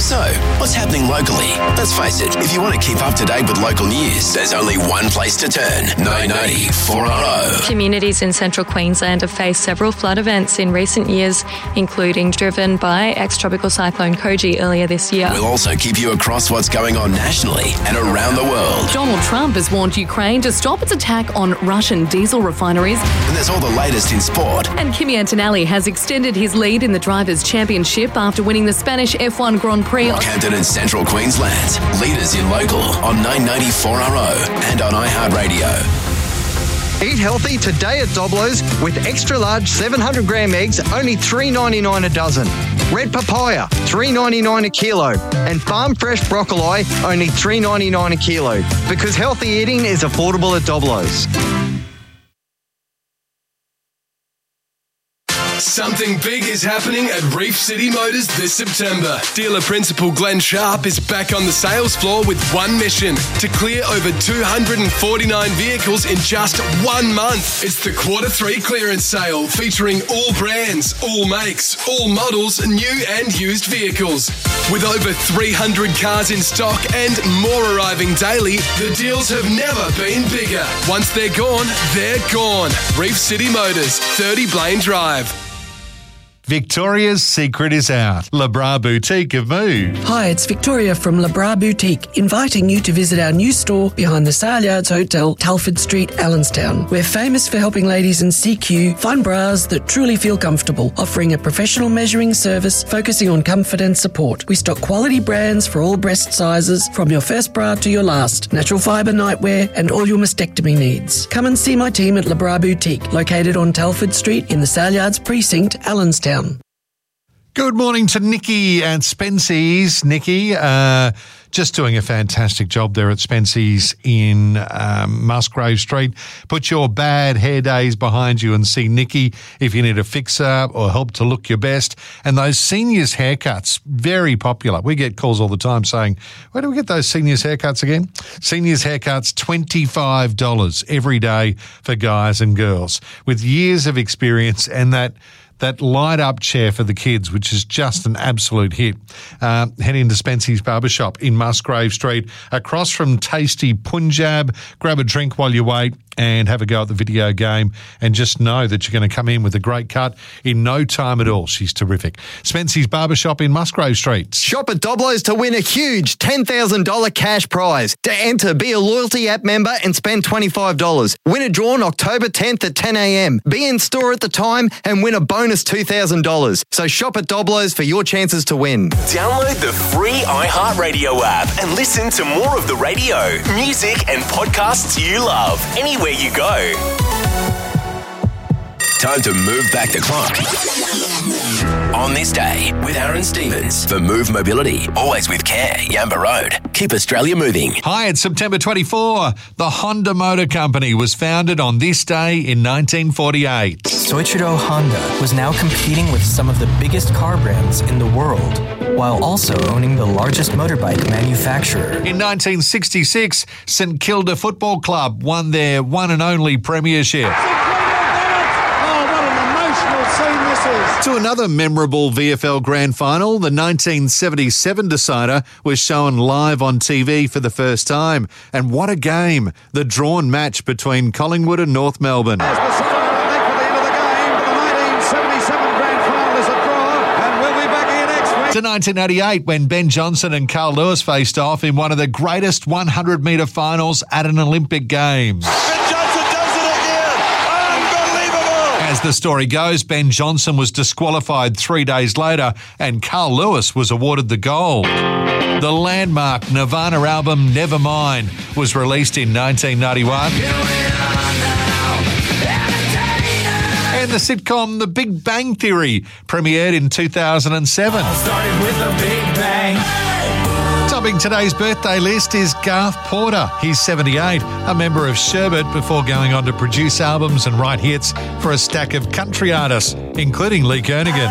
So, what's happening locally? Let's face it, if you want to keep up to date with local news, there's only one place to turn. 990 4RO. Communities in central Queensland have faced several flood events in recent years, including driven by ex-tropical cyclone Koji earlier this year. We'll also keep you across what's going on nationally and around the world. Donald Trump has warned Ukraine to stop its attack on Russian diesel refineries. And there's all the latest in sport. And Kimi Antonelli has extended his lead in the Drivers' Championship after winning the Spanish F1 Grand Prix. Campton and Central Queensland. Leaders in local on 990 4RO and on iHeartRadio. Eat healthy today at Doblo's with extra large 700 gram eggs, only $3.99 a dozen. Red papaya, $3.99 a kilo. And farm fresh broccoli, only $3.99 a kilo. Because healthy eating is affordable at Doblo's. Something big is happening at Reef City Motors this September. Dealer principal Glenn Sharp is back on the sales floor with one mission: to clear over 249 vehicles in just 1 month. It's the Q3 clearance sale featuring all brands, all makes, all models, new and used vehicles. With over 300 cars in stock and more arriving daily, the deals have never been bigger. Once they're gone, they're gone. Reef City Motors, 30 Blaine Drive. Victoria's secret is out. Le Bras Boutique have moved. Hi, it's Victoria from Le Bras Boutique, inviting you to visit our new store behind the Sale Yards Hotel, Telford Street, Allenstown. We're famous for helping ladies in CQ find bras that truly feel comfortable, offering a professional measuring service focusing on comfort and support. We stock quality brands for all breast sizes, from your first bra to your last, natural fibre nightwear and all your mastectomy needs. Come and see my team at Le Bras Boutique, located on Telford Street in the Sale Yards Precinct, Allenstown. Good morning to Nikki at Spency's. Nikki, just doing a fantastic job there at Spency's in Musgrave Street. Put your bad hair days behind you and see Nikki if you need a fix-up or help to look your best. And those seniors haircuts, very popular. We get calls all the time saying, where do we get those seniors haircuts again? Seniors haircuts, $25 every day for guys and girls with years of experience and that light-up chair for the kids, which is just an absolute hit. Head into Spency's Barbershop in Musgrave Street, across from Tasty Punjab. Grab a drink while you wait and have a go at the video game, and just know that you're going to come in with a great cut in no time at all. She's terrific. Spency's Barbershop in Musgrave Street. Shop at Doblo's to win a huge $10,000 cash prize. To enter, be a loyalty app member and spend $25. Winner drawn October 10th at 10 a.m. Be in store at the time and win a bonus $2,000. So shop at Doblo's for your chances to win. Download the free iHeartRadio app and listen to more of the radio, music and podcasts you love anywhere you go. Time to move back the clock. On this day with Aaron Stevens for Move Mobility. Always with care. Yamba Road. Keep Australia moving. Hi, it's September 24. The Honda Motor Company was founded on this day in 1948. Soichiro Honda was now competing with some of the biggest car brands in the world, while also owning the largest motorbike manufacturer. In 1966, St Kilda Football Club won their one and only premiership. To another memorable VFL Grand Final, the 1977 decider was shown live on TV for the first time. And what a game! The drawn match between Collingwood and North Melbourne. To 1988, when Ben Johnson and Carl Lewis faced off in one of the greatest 100-metre finals at an Olympic Games. As the story goes, Ben Johnson was disqualified 3 days later and Carl Lewis was awarded the gold. The landmark Nirvana album Nevermind was released in 1991. And the sitcom The Big Bang Theory premiered in 2007. Started with a big bang. Topping today's birthday list is Garth Porter. He's 78, a member of Sherbet before going on to produce albums and write hits for a stack of country artists, including Lee Kernaghan.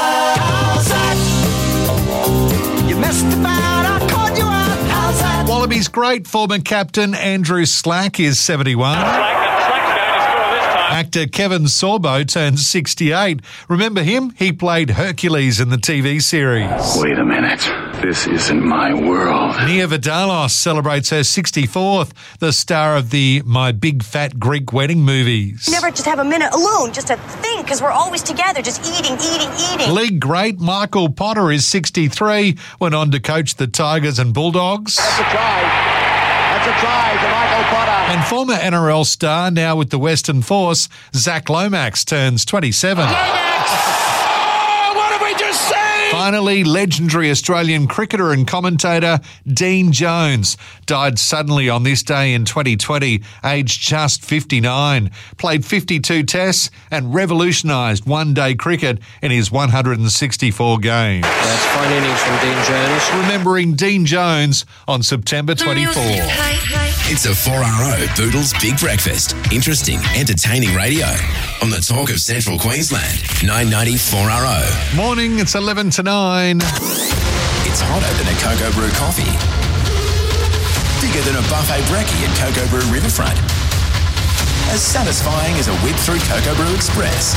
You messed about, I caught you out. How's that? Wallabies great former captain Andrew Slack is 71. Actor Kevin Sorbo turns 68. Remember him? He played Hercules in the TV series. Wait a minute. This isn't my world. Nia Vardalos celebrates her 64th, the star of the My Big Fat Greek Wedding movies. You never just have a minute alone just to think, because we're always together, just eating. League great Michael Potter is 63, went on to coach the Tigers and Bulldogs. That's a try to Michael Potter. And former NRL star, now with the Western Force, Zach Lomax turns 27. Oh, what have we just seen? Finally, legendary Australian cricketer and commentator Dean Jones died suddenly on this day in 2020, aged just 59. Played 52 tests and revolutionised one-day cricket in his 164 games. That's fine innings from Dean Jones. Remembering Dean Jones on September 24. It's a 4RO Boodles Big Breakfast. Interesting, entertaining radio. On the talk of Central Queensland, 990 4RO. Morning, it's 11 to 9. It's hotter than a Cocoa Brew coffee. Bigger than a buffet brekkie at Cocoa Brew Riverfront. As satisfying as a whip through Cocoa Brew Express.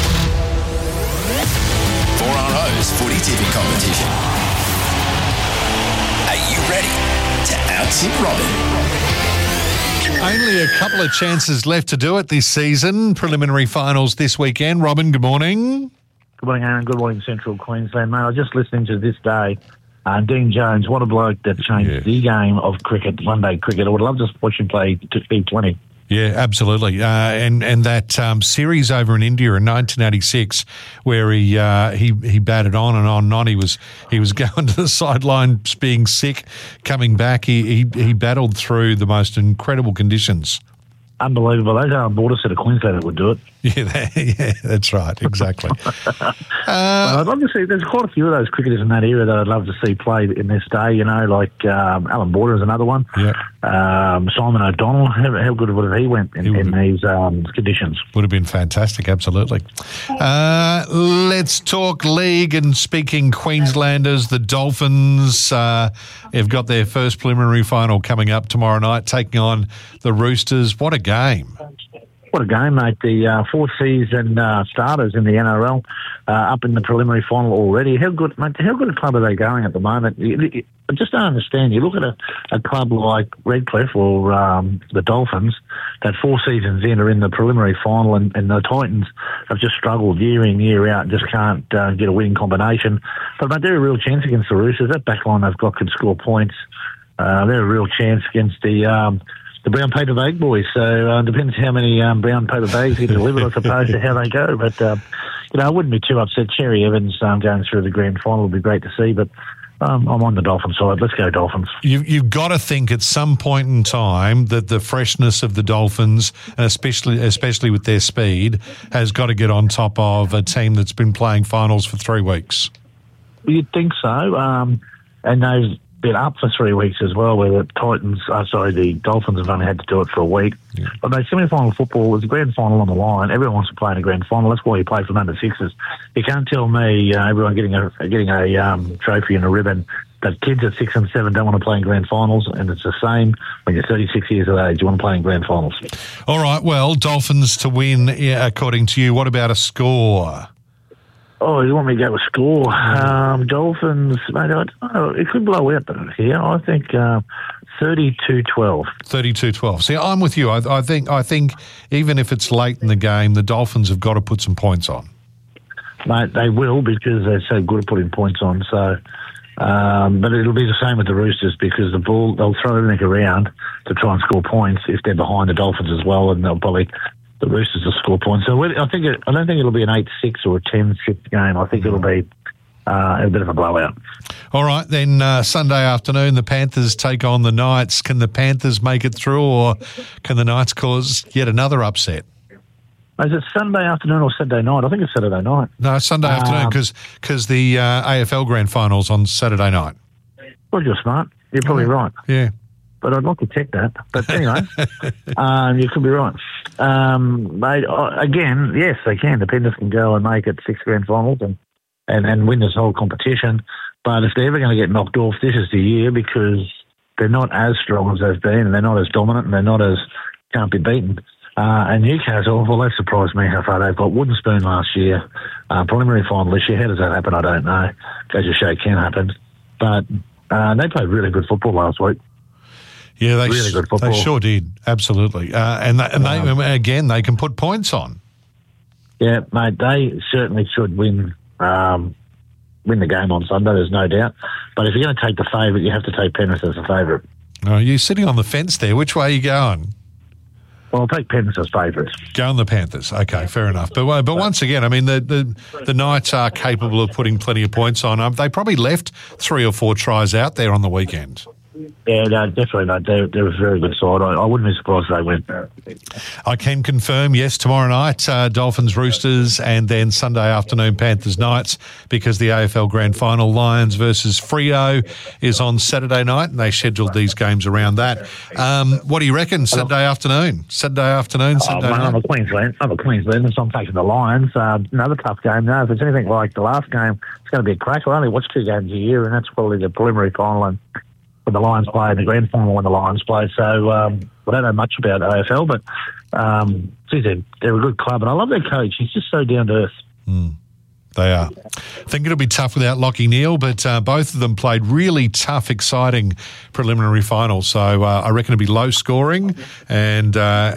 4RO's footy tipping competition. Are you ready to out-tip Robin? Only a couple of chances left to do it this season. Preliminary finals this weekend. Robin, good morning. Good morning, Aaron. Good morning, Central Queensland, mate. I was just listening to this day. Dean Jones, what a bloke that changed the game of cricket, one-day cricket. I would love to watch him play T20. Yeah, absolutely. And that series over in India in 1986, where he batted on and on and on. He was going to the sidelines, being sick, coming back. He battled through the most incredible conditions. Unbelievable. Those are on border set of Queensland that would do it. Yeah, that's right. Exactly. I'd love to see, there's quite a few of those cricketers in that era that I'd love to see play in this day, you know, like Alan Border is another one. Yeah. Simon O'Donnell, how good would have he went in these conditions? Would have been fantastic, absolutely. Let's talk league, and speaking Queenslanders, the Dolphins have got their first preliminary final coming up tomorrow night, taking on the Roosters. What a game. What a game, mate. The fourth-season starters in the NRL up in the preliminary final already. How good a club are they going at the moment? I just don't understand. You look at a club like Redcliffe or the Dolphins, that 4 seasons in are in the preliminary final, and the Titans have just struggled year in, year out and just can't get a winning combination. But mate, they're a real chance against the Roosters. That back line they've got could score points. They're a real chance against the brown paper bag boys. So it depends how many brown paper bags he delivered, I suppose, to how they go. But, I wouldn't be too upset. Cherry Evans going through the grand final would be great to see. But I'm on the Dolphins side. Let's go Dolphins. You've got to think at some point in time that the freshness of the Dolphins, and especially with their speed, has got to get on top of a team that's been playing finals for 3 weeks. You'd think so. And they've been up for 3 weeks as well, where the Dolphins have only had to do it for a week. Yeah. But mate, semi-final football was a grand final on the line. Everyone wants to play in a grand final. That's why you play for under sixes. You can't tell me everyone getting a trophy and a ribbon that kids at 6 and 7 don't want to play in grand finals, and it's the same when you're 36 years of age. You want to play in grand finals. All right, well, Dolphins to win, according to you. What about a score? Oh, you want me to go with score? Dolphins, mate, it could blow out here. I think 32-12. 32-12. See, I'm with you. I think even if it's late in the game, the Dolphins have got to put some points on. Mate, they will, because they're so good at putting points on. So, but it'll be the same with the Roosters, because they'll throw everything around to try and score points if they're behind the Dolphins as well, and they'll probably. The Roosters will score points. So I don't think it'll be an 8-6 or a 10-6 game. I think it'll be a bit of a blowout. All right, then Sunday afternoon, the Panthers take on the Knights. Can the Panthers make it through, or can the Knights cause yet another upset? Is it Sunday afternoon or Saturday night? I think it's Saturday night. No, it's Sunday afternoon, because the AFL Grand Final's on Saturday night. Well, you're smart. You're probably right. Yeah. But I'd like to check that. But anyway, you could be right. Mate, again, yes, they can. The Panthers can go and make it 6 grand finals and win this whole competition. But if they're ever going to get knocked off, this is the year, because they're not as strong as they've been, and they're not as dominant, and they're not as can't be beaten. And Newcastle, well, that surprised me how far they've got. Wooden spoon last year, preliminary final this year. How does that happen? I don't know. Goes to show it can happen. But they played really good football last week. Yeah, they really good football. They sure did, absolutely. They can put points on. Yeah, mate, they certainly should win the game on Sunday, there's no doubt. But if you're going to take the favourite, you have to take Penrith as a favourite. Oh, you're sitting on the fence there. Which way are you going? Well, I'll take Penrith as favourites. Go on the Panthers. Okay, fair enough. But once again, I mean, the Knights are capable of putting plenty of points on. They probably left 3 or 4 tries out there on the weekend. Yeah, no, definitely not. They're a very good side. I wouldn't be surprised if they win. I can confirm, yes, tomorrow night, Dolphins, Roosters, and then Sunday afternoon, Panthers, Knights, because the AFL Grand Final, Lions versus Freo, is on Saturday night, and they scheduled these games around that. What do you reckon, Saturday afternoon? Saturday night? I'm a Queensland, so I'm taking the Lions. Another tough game. No, if it's anything like the last game, it's going to be a cracker. I only watch 2 games a year, and that's probably the preliminary final and when the Lions play and the grand final when the Lions play. So I don't know much about AFL, but they're a good club. And I love their coach. He's just so down to earth. They are. I think it'll be tough without Lachie Neale, but both of them played really tough, exciting preliminary finals. So I reckon it'll be low scoring and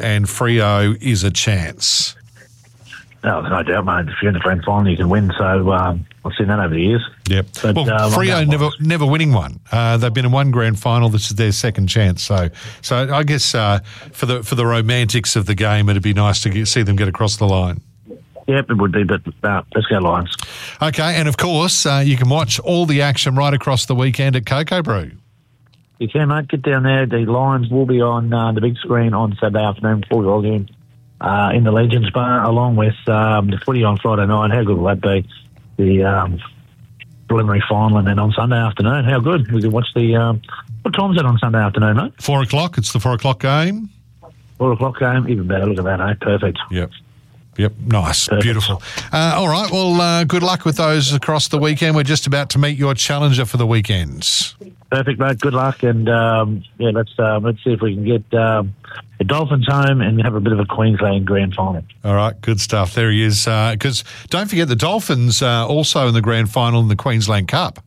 Freo is a chance. No, there's no doubt, mate. If you're in the grand final, you can win. So I've seen that over the years. Yep. But, Freo never winning one. They've been in one grand final. This is their second chance. So I guess for the romantics of the game, it'd be nice to see them get across the line. Yep, it would be, but let's go Lions. Okay, and of course, you can watch all the action right across the weekend at Cocoa Brew. You can, mate. Get down there. The Lions will be on the big screen on Saturday afternoon before we all in. In the Legends Bar, along with the footy on Friday night. How good will that be? The preliminary final, and then on Sunday afternoon. How good? We can watch the... what time's that on Sunday afternoon, mate? 4 o'clock. It's the 4 o'clock game. 4 o'clock game. Even better. Look at that, eh? Perfect. Yep, nice. Perfect. Beautiful. All right, well, good luck with those across the weekend. We're just about to meet your challenger for the weekends. Perfect, mate. Good luck, and let's see if we can get the Dolphins home and have a bit of a Queensland grand final. All right, good stuff. There he is. Because don't forget, the Dolphins also in the grand final in the Queensland Cup,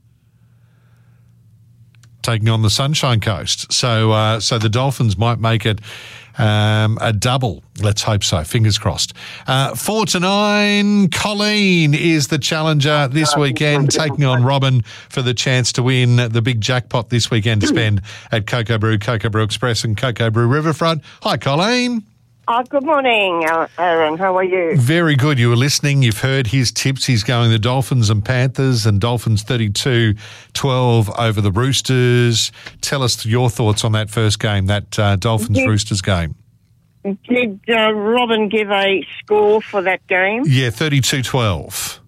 taking on the Sunshine Coast. So the Dolphins might make it a double. Let's hope so. Fingers crossed. 4 to 9. Colleen is the challenger this weekend, taking on Robin for the chance to win the big jackpot this weekend to spend at Cocoa Brew Express, and Cocoa Brew Riverfront. Hi, Colleen. Good morning, Aaron. How are you? Very good. You were listening. You've heard his tips. He's going the Dolphins and Panthers, and Dolphins 32-12 over the Roosters. Tell us your thoughts on that first game, that Dolphins-Roosters game. Did Robin give a score for that game? Yeah, 32-12.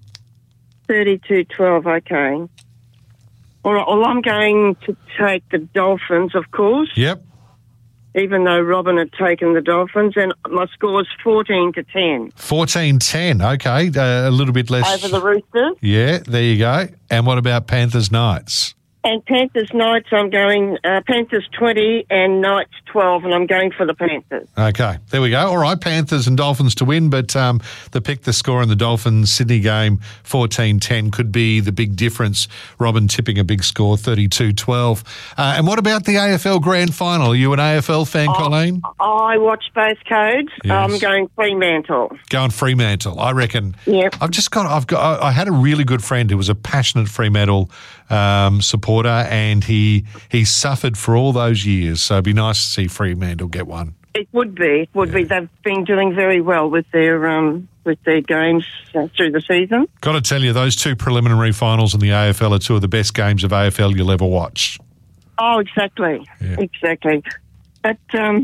32-12, okay. All right, well, I'm going to take the Dolphins, of course. Yep. Even though Robin had taken the Dolphins, and my score is 14-10. 14-10, okay. A little bit less. Over the Roosters. Yeah, there you go. And what about Panthers Knights? And Panthers Knights, I'm going Panthers 20 and Knights 12, and I'm going for the Panthers. Okay, there we go. All right, Panthers and Dolphins to win, but the score in the Dolphins-Sydney game, 14-10, could be the big difference. Robin tipping a big score, 32-12. And what about the AFL Grand Final? Are you an AFL fan, Colleen? I watch both codes. Yes. I'm going Fremantle. Going Fremantle, I reckon. Yep. I had a really good friend who was a passionate Fremantle supporter, and he suffered for all those years. So it'd be nice to see Fremantle get one. It would be. They've been doing very well with their games through the season. Got to tell you, those 2 preliminary finals in the AFL are 2 of the best games of AFL you'll ever watch. Oh, exactly. Yeah. Exactly. But I'm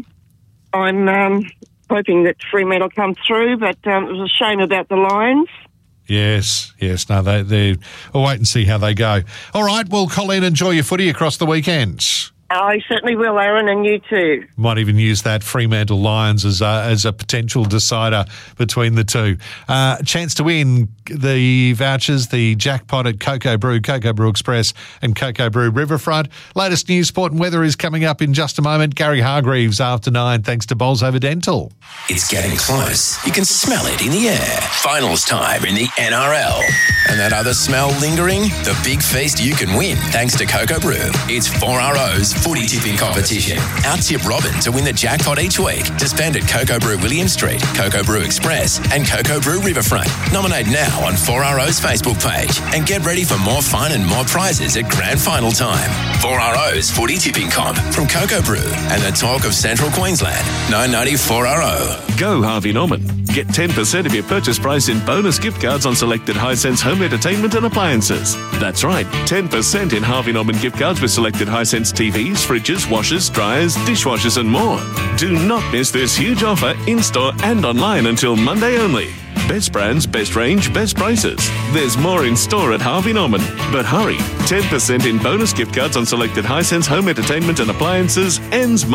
hoping that Fremantle come through, but it was a shame about the Lions. Yes. No, we'll wait and see how they go. All right, well, Colleen, enjoy your footy across the weekend. I certainly will, Aaron, and you too. Might even use that Fremantle Lions as a potential decider between the two. Chance to win the vouchers, the jackpot at Cocoa Brew Express and Cocoa Brew Riverfront. Latest news, sport and weather is coming up in just a moment. Gary Hargreaves after 9, thanks to Bolsover Dental. It's getting close. You can smell it in the air. Finals time in the NRL. And that other smell lingering? The big feast you can win thanks to Cocoa Brew. It's 4RO's footy tipping competition. Out-tip Robin to win the jackpot each week to spend at Cocoa Brew William Street, Cocoa Brew Express and Cocoa Brew Riverfront. Nominate now on 4RO's Facebook page and get ready for more fun and more prizes at grand final time. 4RO's footy tipping comp from Cocoa Brew and the talk of Central Queensland. 990 4RO. Go Harvey Norman. Get 10% of your purchase price in bonus gift cards on selected Hisense home entertainment and appliances. That's right, 10% in Harvey Norman gift cards with selected Hisense TVs, fridges, washers, dryers, dishwashers and more. Do not miss this huge offer in-store and online until Monday only. Best brands, best range, best prices. There's more in store at Harvey Norman. But hurry, 10% in bonus gift cards on selected Hisense home entertainment and appliances ends Monday.